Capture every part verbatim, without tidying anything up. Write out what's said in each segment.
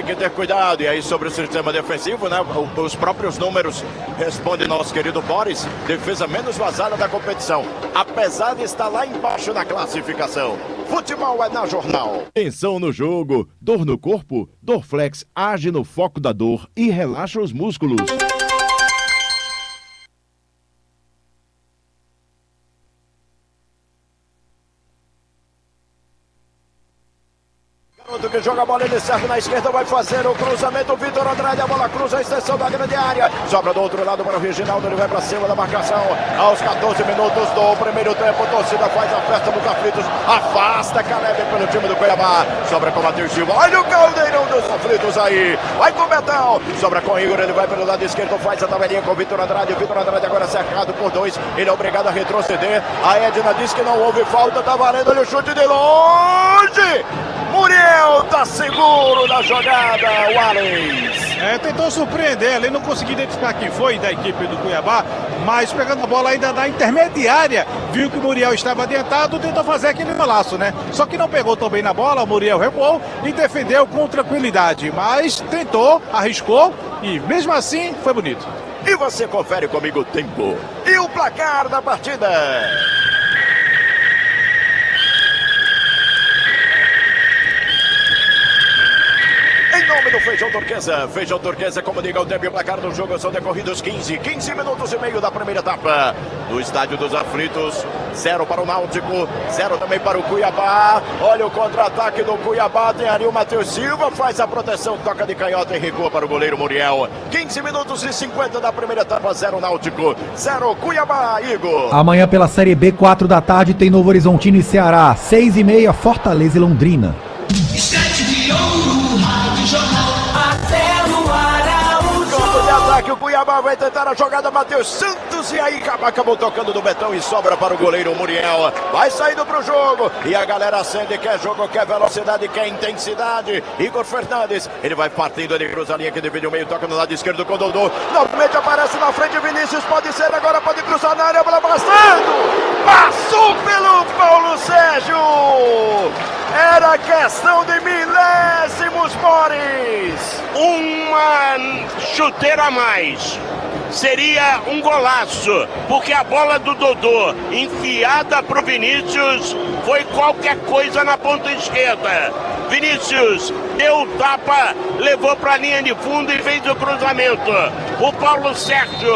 que ter cuidado. E aí sobre o sistema defensivo, né? Os próprios números respondem nosso querido Boris. Defesa menos vazada da competição, apesar de estar lá embaixo na classificação. Futebol é na Jornal. Tensão no jogo, dor no corpo, Dorflex age no foco da dor e relaxa os músculos. Garoto que joga a bola, ele serve na esquerda, vai fazer o cruzamento, o Vitor Andrade, a bola cruza a extensão da grande área, sobra do outro lado para o Reginaldo, ele vai para cima da marcação, aos catorze minutos do primeiro tempo, a torcida faz a festa dos aflitos, afasta Caleb pelo time do Cuiabá, sobra com o Matheus Silva, olha o caldeirão dos aflitos aí, vai com o Betão, sobra com o Igor, ele vai pelo lado esquerdo, faz a tabelinha com o Vitor Andrade, o Vitor Andrade agora cercado por dois, ele é obrigado a retroceder, a Edna diz que não houve falta, tá valendo, olha o chute de longe, Muriel tá seguro na jogada, Wallace. É, tentou surpreender, ele não conseguiu identificar quem foi da equipe do Cuiabá, mas pegando a bola ainda na intermediária, viu que o Muriel estava adiantado, tentou fazer aquele golaço, né? Só que não pegou tão bem na bola, o Muriel recuou e defendeu com tranquilidade, mas tentou, arriscou e mesmo assim foi bonito. E você confere comigo o tempo e o placar da partida. Em nome do Feijão Turquesa, Feijão Turquesa, como diga o tempo e o placar do jogo, são decorridos quinze, quinze minutos e meio da primeira etapa. No Estádio dos Aflitos, zero para o Náutico, zero também para o Cuiabá. Olha o contra-ataque do Cuiabá, tem ali o Matheus Silva, faz a proteção, toca de canhota e recua para o goleiro Muriel. quinze minutos e cinquenta da primeira etapa, zero Náutico, zero Cuiabá, Igor. Amanhã pela Série B, quatro da tarde, tem Novo Horizontino e Ceará, seis e meia, Fortaleza e Londrina. Estádio de ouro, Rádio Jornal, Marcelo Araújo. Campo de ataque, o Cuiabá vai tentar a jogada, Matheus Santos, e aí acabou tocando do Betão e sobra para o goleiro Muriel. Vai saindo para o jogo, e a galera acende, quer jogo, quer velocidade, quer intensidade. Igor Fernandes, ele vai partindo, ele cruza a linha que divide o meio, toca no lado esquerdo com o Dodô. Novamente aparece na frente, Vinícius, pode ser, agora pode cruzar na área, bola passando. Passou pelo Paulo Sérgio. Era questão de milésimos, Boris. Uma chuteira a mais. Seria um golaço, porque a bola do Dodô enfiada pro Vinícius foi qualquer coisa na ponta esquerda. Vinícius deu o tapa, levou para a linha de fundo e fez o cruzamento. O Paulo Sérgio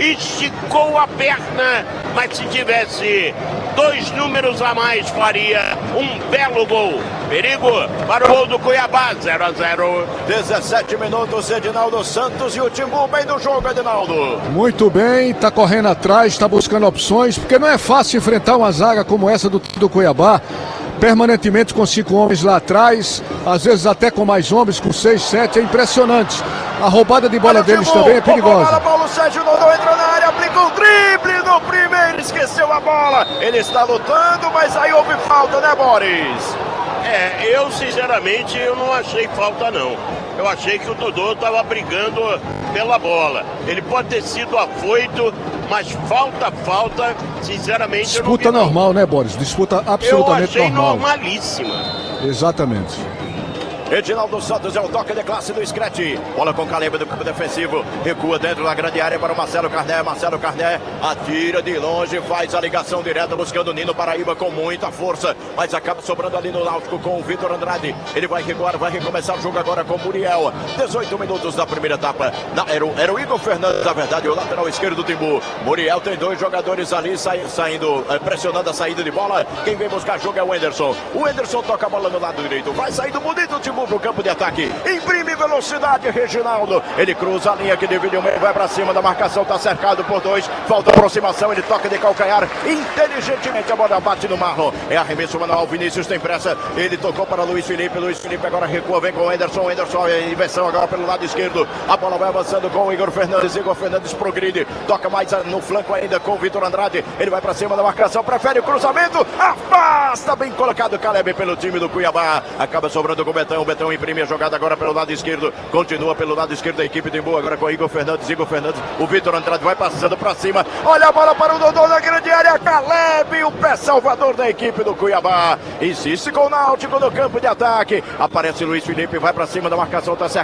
esticou a perna, mas se tivesse dois números a mais faria um belo gol. Perigo para o gol do Cuiabá, zero a zero. dezessete minutos, Edinaldo Santos e o Timbu bem do jogo, Edinaldo. Muito bem, tá correndo atrás, tá buscando opções, porque não é fácil enfrentar uma zaga como essa do, do Cuiabá, permanentemente com cinco homens lá atrás, às vezes até com mais homens, com seis, sete, é impressionante. A roubada de bola deles também é perigosa. Bola, Paulo Sérgio Dodô entrou na área, aplicou o drible no primeiro, esqueceu a bola. Ele está lutando, mas aí houve falta, né, Boris? É, eu sinceramente eu não achei falta não. Eu achei que o Dodô estava brigando pela bola. Ele pode ter sido afoito, mas falta, falta, sinceramente Disputa eu não vi, normal, não. né, Boris? Disputa absolutamente eu achei normal. normalíssima. Exatamente. Edinaldo Santos é o toque de classe do Scratch. Bola com Caleb do campo defensivo. Recua dentro da grande área para o Marcelo Carné. Marcelo Carné atira de longe, faz a ligação direta buscando o Nino Paraíba com muita força. Mas acaba sobrando ali no Náutico com o Vitor Andrade. Ele vai recuar, vai recomeçar o jogo agora com o Muriel. dezoito minutos da primeira etapa. Na, era, o, era o Igor Fernandes, na verdade, o lateral esquerdo do Timbu. Muriel tem dois jogadores ali sa, saindo, pressionando a saída de bola. Quem vem buscar jogo é o Enderson. O Enderson toca a bola no lado direito. Vai saindo bonito o Timbu pro campo de ataque, imprime velocidade, Reginaldo, ele cruza a linha que divide o meio, vai pra cima da marcação, tá cercado por dois, falta aproximação, ele toca de calcanhar, inteligentemente a bola bate no Marlon, é arremesso manual, Vinícius tem pressa, ele tocou para Luiz Felipe, Luiz Felipe agora recua, vem com o Enderson, Enderson, inversão agora pelo lado esquerdo, a bola vai avançando com o Igor Fernandes, Igor Fernandes progride, toca mais no flanco ainda com o Vitor Andrade, ele vai pra cima da marcação, prefere o cruzamento, afasta, bem colocado Caleb pelo time do Cuiabá, acaba sobrando com o Betão, o Betão imprime a jogada agora pelo lado esquerdo, continua pelo lado esquerdo da equipe de Timbu, agora com o Igor Fernandes, Igor Fernandes, o Vitor Andrade vai passando pra cima, olha a bola para o Dodô na grande área, Caleb, o pé salvador da equipe do Cuiabá, insiste com o Náutico no campo de ataque, aparece Luiz Felipe, vai pra cima da marcação, tá certo.